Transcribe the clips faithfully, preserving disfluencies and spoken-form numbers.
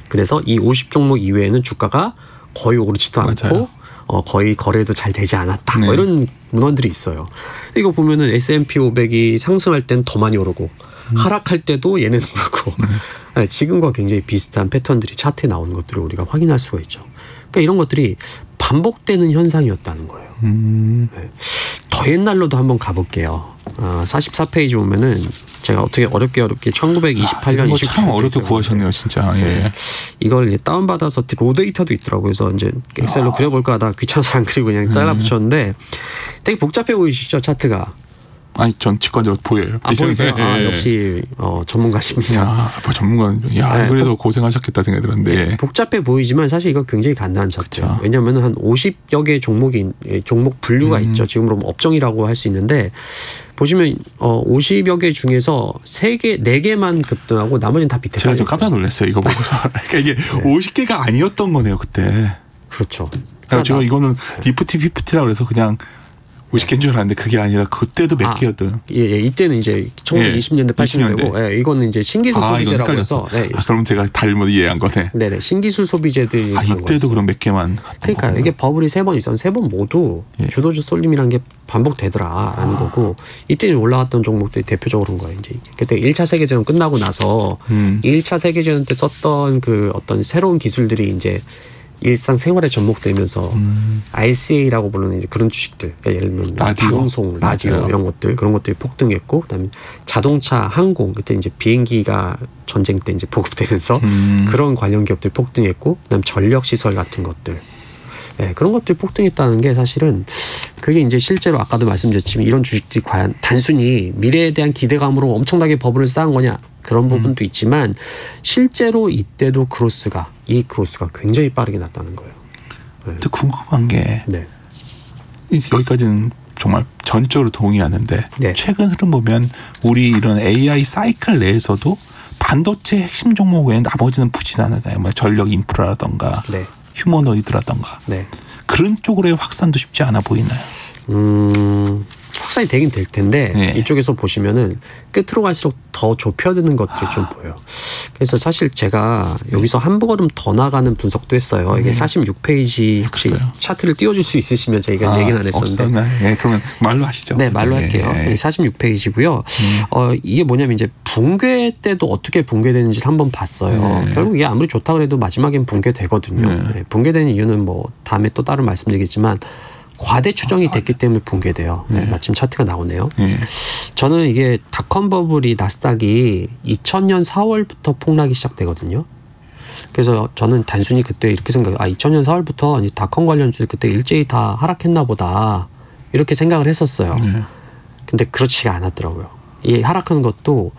그래서 이 오십 종목 이외에는 주가가 거의 오르지도 않고 맞아요. 어, 거의 거래도 잘 되지 않았다. 네. 뭐 이런 문헌들이 있어요. 이거 보면은 에스 앤 피 오백이 상승할 땐 더 많이 오르고 음. 하락할 때도 얘는 오르고 네. 지금과 굉장히 비슷한 패턴들이 차트에 나오는 것들을 우리가 확인할 수가 있죠. 그러니까 이런 것들이 반복되는 현상이었다는 거예요. 음. 네. 더 옛날로도 한번 가볼게요. 어, 사십사 페이지 보면은 제가 어떻게 어렵게 어렵게 천구백이십팔 년 아, 참 어렵게 구하셨네요, 진짜. 예. 네. 이걸 이제 다운받아서 로 데이터도 있더라고요. 그래서 이제 엑셀로 아. 그려볼까 하다 귀찮아서 안 그리고 그냥 잘라 붙였는데 되게 복잡해 보이시죠, 차트가? 아니, 전 직관적으로 보여요. 아, 보이세요? 예. 아, 역시 어, 전문가십니다. 야, 뭐 전문가는 야, 네, 그래도 복, 고생하셨겠다 생각이 들었는데. 네, 복잡해 보이지만 사실 이거 굉장히 간단한 차트예요. 왜냐하면 한 오십여 개 종목이 종목 분류가 음. 있죠. 지금으로 업종이라고 할 수 있는데 보시면 어, 오십여 개 중에서 세 개, 네 개만 급등하고 나머지는 다 밑에 제가 좀 깜짝 놀랐어요. 이거 보고서. 그러니까 이게 네. 오십 개가 아니었던 거네요, 그때. 그렇죠. 그러니까 제가 이거는 니프티 피프티라고 해서 그냥 오십 개인 줄 알았는데 그게 아니라 그때도 몇 아, 개였든. 예, 예, 이때는 이제 천구백이십 년대, 예, 팔십 년대고, 예, 이거는 이제 신기술 아, 소비재라고 해서. 네. 아, 그럼 제가 잘못 이해한 거네. 네네, 신기술 소비재들이. 아, 이때도 그럼 몇 개만. 그러니까 이게 버블이 세 번 있었는데 세 번 모두 예. 주도주 쏠림이라는 게 반복되더라라는 아. 거고, 이때 올라갔던 종목들이 대표적으로 그런 거예요. 이제 그때 일 차 세계대전 끝나고 나서 음. 일 차 세계대전 때 썼던 그 어떤 새로운 기술들이 이제 일상생활에 접목되면서 음. 아이씨에이라고 부르는 그런 주식들, 그러니까 예를 들면 라디오. 방송, 라디오 맞아요. 이런 것들 그런 것들이 폭등했고, 그다음에 자동차, 항공 그때 이제 비행기가 전쟁 때 이제 보급되면서 음. 그런 관련 기업들이 폭등했고, 그다음 전력 시설 같은 것들, 네, 그런 것들이 폭등했다는 게 사실은 그게 이제 실제로 아까도 말씀드렸지만 이런 주식들이 과연 단순히 미래에 대한 기대감으로 엄청나게 버블을 쌓은 거냐 그런 부분도 음. 있지만 실제로 이때도 크로스가 이 크로스가 굉장히 빠르게 났다는 거예요. 네. 근데 궁금한 게 네. 여기까지는 정말 전적으로 동의하는데 네. 최근 흐름 보면 우리 이런 에이아이 사이클 내에서도 반도체 핵심 종목 외에 나머지는 부진하잖아요. 뭐 전력 인프라라던가 네. 휴머노이드라던가 네. 그런 쪽으로의 확산도 쉽지 않아 보이나요? 음, 확산이 되긴 될 텐데 네. 이쪽에서 보시면은 끝으로 갈수록 더 좁혀드는 것들이 아. 좀 보여요. 그래서 사실 제가 여기서 한 걸음 더 나가는 분석도 했어요. 이게 네. 사십육 페이지 혹시 그래요? 차트를 띄워줄 수 있으시면 저희가 아, 얘기는 안 했었는데. 네, 그러면 말로 하시죠. 네, 말로 네. 할게요. 네. 사십육 페이지고요. 음. 어, 이게 뭐냐면 이제 붕괴 때도 어떻게 붕괴되는지를 한번 봤어요. 네. 결국 이게 아무리 좋다 그래도 마지막엔 붕괴되거든요. 네. 네. 붕괴되는 이유는 뭐 다음에 또 따로 말씀드리겠지만 과대 추정이 됐기 때문에 붕괴돼요. 네. 네, 마침 차트가 나오네요. 네. 저는 이게 닷컴 버블이 나스닥이 이천 년 사월부터 폭락이 시작되거든요. 그래서 저는 단순히 그때 이렇게 생각해요. 아, 이천 년 사월부터 닷컴 관련주들 그때 일제히 다 하락했나 보다 이렇게 생각을 했었어요. 네. 근데 그렇지가 않았더라고요. 이 하락하는 것도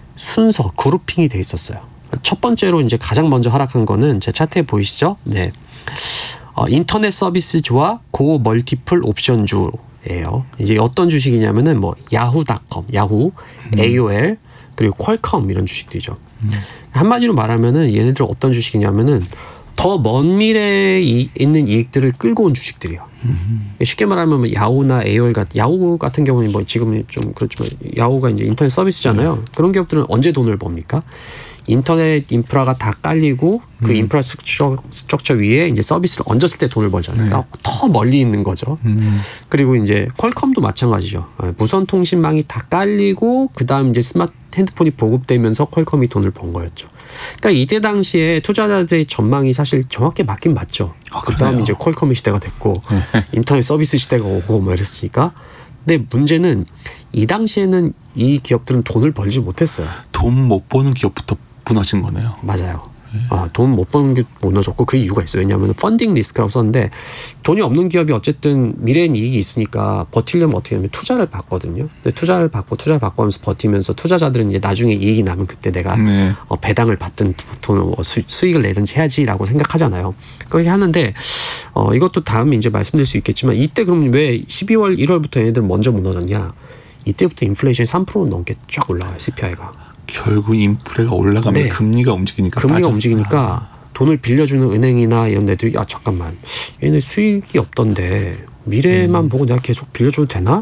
순서 그룹핑이 돼 있었어요. 첫 번째로 이제 가장 먼저 하락한 거는 제 차트에 보이시죠? 네. 어, 인터넷 서비스주와 고 멀티플 옵션주예요. 이제 어떤 주식이냐면은 뭐 야후닷컴, 야후, 음. 에이오엘 그리고 퀄컴 이런 주식들이죠. 음. 한마디로 말하면은 얘네들 어떤 주식이냐면은 더 먼 미래에 이, 있는 이익들을 끌고 온 주식들이요. 음. 쉽게 말하면 뭐 야후나 에이오엘 같은 야후 같은 경우는 뭐 지금은 좀 그렇지만 야후가 이제 인터넷 서비스잖아요. 음. 그런 기업들은 언제 돈을 법니까? 인터넷 인프라가 다 깔리고 그 음. 인프라스트럭처 위에 이제 서비스를 얹었을 때 돈을 벌잖아요. 네. 그러니까 더 멀리 있는 거죠. 음. 그리고 이제 퀄컴도 마찬가지죠. 무선 통신망이 다 깔리고 그 다음 이제 스마트 핸드폰이 보급되면서 퀄컴이 돈을 번 거였죠. 그러니까 이때 당시에 투자자들의 전망이 사실 정확히 맞긴 맞죠. 아, 그 다음 이제 퀄컴의 시대가 됐고 네. 인터넷 서비스 시대가 오고 뭐 이랬으니까. 근데 문제는 이 당시에는 이 기업들은 돈을 벌지 못했어요. 돈 못 버는 기업부터 무너진 거네요. 맞아요. 네. 아, 돈 못 버는 게 무너졌고 그 이유가 있어요. 왜냐하면 펀딩 리스크라고 썼는데 돈이 없는 기업이 어쨌든 미래엔 이익이 있으니까 버티려면 어떻게 하면 투자를 받거든요. 근데 투자를 받고 투자를 받고 하면서 버티면서 투자자들은 이제 나중에 이익이 나면 그때 내가 네. 어, 배당을 받든 돈을 수, 수익을 내든지 해야지라고 생각하잖아요. 그렇게 하는데 어, 이것도 다음에 이제 말씀드릴 수 있겠지만 이때 그럼 왜 십이월, 일월부터 얘네들 먼저 무너졌냐? 이때부터 인플레이션이 삼 퍼센트 넘게 쫙 올라가요. 씨피아이가. 결국 인플레가 올라가면 네. 금리가 움직이니까 금리가 빠져. 움직이니까 아. 돈을 빌려주는 은행이나 이런 데들이 아 잠깐만 얘네 수익이 없던데 미래만 음. 보고 내가 계속 빌려줘도 되나?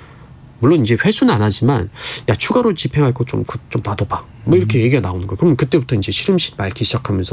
물론 이제 회수는 안 하지만 야 추가로 집행할 거 좀 좀 놔둬봐. 뭐 이렇게 음. 얘기가 나오는 거예요. 그럼 그때부터 이제 시름시 맑기 시작하면서